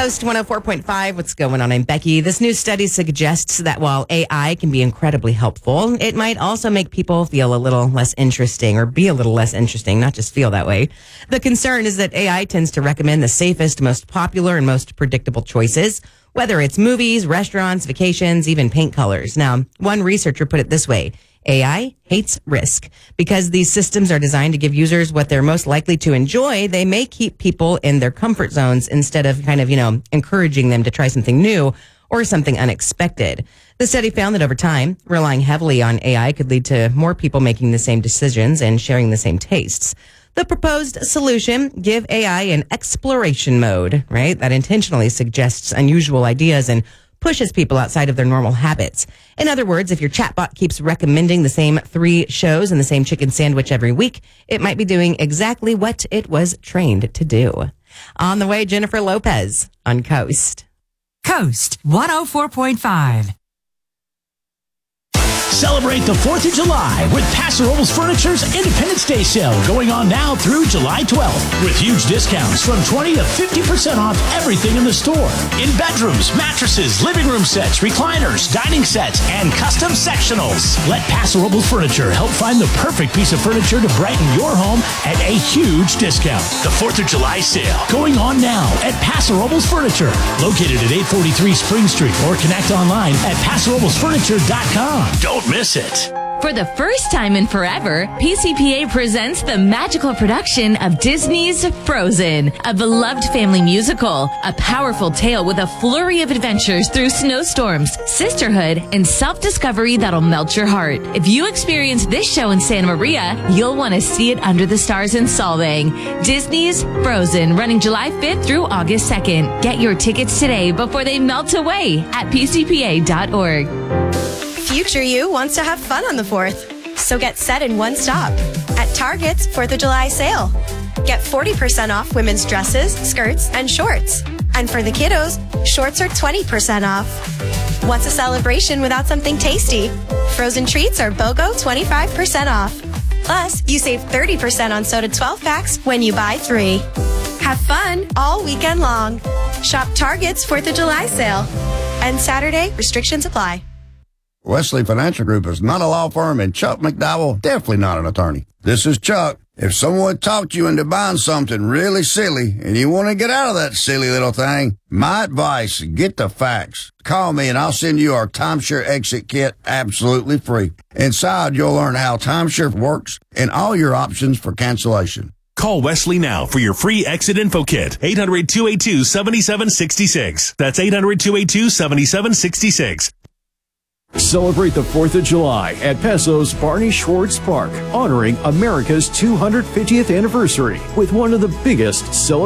Coast 104.5. What's going on? I'm Becky. This new study suggests that while AI can be incredibly helpful, it might also make people feel a little less interesting or be a little less interesting, not just feel that way. The concern is that AI tends to recommend the safest, most popular, and most predictable choices, whether it's movies, restaurants, vacations, even paint colors. Now, one researcher put it this way. AI hates risk. Because these systems are designed to give users what they're most likely to enjoy, they may keep people in their comfort zones instead of encouraging them to try something new or something unexpected. The study found that over time, relying heavily on AI could lead to more people making the same decisions and sharing the same tastes. The proposed solution, give AI an exploration mode, right? That intentionally suggests unusual ideas and pushes people outside of their normal habits. In other words, if your chatbot keeps recommending the same 3 shows and the same chicken sandwich every week, it might be doing exactly what it was trained to do. On the way, Jennifer Lopez on Coast. Coast 104.5. Celebrate the 4th of July with Paso Robles Furniture's Independence Day sale going on now through July 12th with huge discounts from 20 to 50% off everything in the store. In bedrooms, mattresses, living room sets, recliners, dining sets, and custom sectionals. Let Paso Robles Furniture help find the perfect piece of furniture to brighten your home at a huge discount. The 4th of July sale going on now at Paso Robles Furniture, located at 843 Spring Street, or connect online at PasoRoblesFurniture.com. Don't miss it. For the first time in forever, PCPA presents the magical production of Disney's Frozen, a beloved family musical, a powerful tale with a flurry of adventures through snowstorms, sisterhood, and self-discovery that'll melt your heart. If you experience this show in Santa Maria, you'll want to see it under the stars in Solvang. Disney's Frozen, running July 5th through August 2nd. Get your tickets today before they melt away at pcpa.org. Future you wants to have fun on the 4th, so get set in one stop at Target's 4th of July sale. Get 40% off women's dresses, skirts, and shorts. And for the kiddos, shorts are 20% off. What's a celebration without something tasty? Frozen treats are BOGO 25% off. Plus, you save 30% on soda 12 packs when you buy 3. Have fun all weekend long. Shop Target's 4th of July sale. And Saturday, restrictions apply. Wesley Financial Group is not a law firm, and Chuck McDowell definitely not an attorney. This is Chuck. If someone talked you into buying something really silly and you want to get out of that silly little thing, my advice, get the facts. Call me and I'll send you our timeshare exit kit absolutely free. Inside, you'll learn how timeshare works and all your options for cancellation. Call Wesley now for your free exit info kit. 800-282-7766. That's 800-282-7766. Celebrate the 4th of July at Paso's Barney Schwartz Park, honoring America's 250th anniversary with one of the biggest celebrations